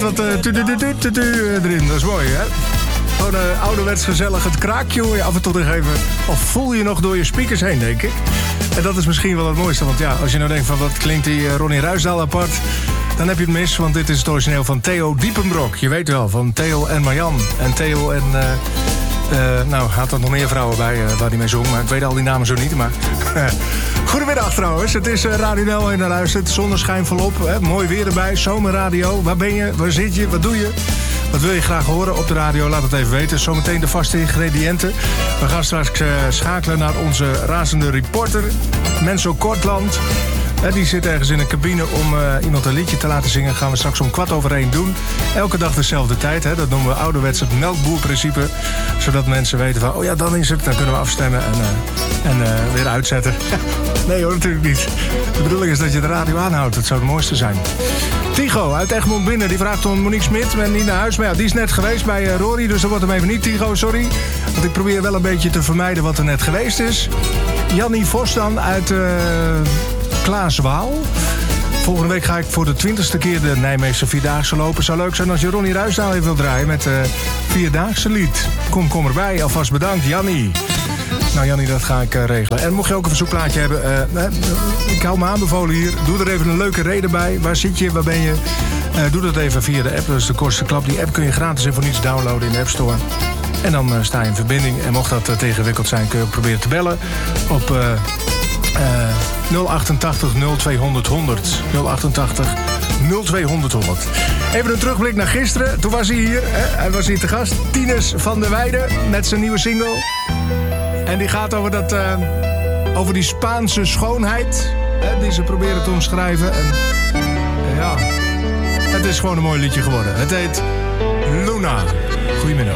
Wat erin, dat is mooi, hè? Gewoon ouderwets gezellig het kraakje hoor je af en toe nog even. Of voel je nog door je speakers heen, denk ik. En dat is misschien wel het mooiste. Want ja, als je nou denkt van wat klinkt die Ronnie Ruisdael apart, dan heb je het mis. Want dit is het origineel van Theo Diepenbrok. Je weet wel, van Theo en Marjan. En Theo en... nou, had er nog meer vrouwen bij waar hij mee zong. Maar ik weet al die namen zo niet, maar... Goedemiddag trouwens, het is Radio Nel en naar luistert. Zonneschijn volop, hè? Mooi weer erbij, zomerradio. Waar ben je, waar zit je, wat doe je? Wat wil je graag horen op de radio? Laat het even weten. Zometeen de vaste ingrediënten. We gaan straks schakelen naar onze razende reporter, Menzo Kortland. Die zit ergens in een cabine om iemand een liedje te laten zingen. Gaan we straks om 1:15 doen. Elke dag dezelfde tijd. Hè? Dat noemen we ouderwets het melkboerprincipe. Zodat mensen weten van, oh ja, dan is het. Dan kunnen we afstemmen en weer uitzetten. Nee hoor, natuurlijk niet. De bedoeling is dat je de radio aanhoudt. Dat zou het mooiste zijn. Tigo uit Egmond Binnen, die vraagt om Monique Smit. Ben niet naar huis, maar ja, die is net geweest bij Rory. Dus dat wordt hem even niet, Tigo, sorry. Want ik probeer wel een beetje te vermijden wat er net geweest is. Jannie Vos dan uit... Klaaswaal. Volgende week ga ik voor de 20ste keer de Nijmeegse Vierdaagse lopen. Zou leuk zijn als je Ronnie Ruisdael even wil draaien met Vierdaagse lied. Kom erbij, alvast bedankt, Jannie. Nou Jannie, dat ga ik regelen. En mocht je ook een verzoekplaatje hebben, ik hou me aanbevolen hier. Doe er even een leuke reden bij. Waar zit je, waar ben je? Doe dat even via de app, dat is de kortste klap. Die app kun je gratis en voor niets downloaden in de App Store. En dan sta je in verbinding. En mocht dat tegenwikkeld zijn, kun je ook proberen te bellen op... 088 0200 100. 088 0200 100. Even een terugblik naar gisteren. Toen was hij hier. Hij was hier te gast. Tinus van der Weijden met zijn nieuwe single. En die gaat over die Spaanse schoonheid. Die ze proberen te omschrijven. En ja, het is gewoon een mooi liedje geworden. Het heet Luna.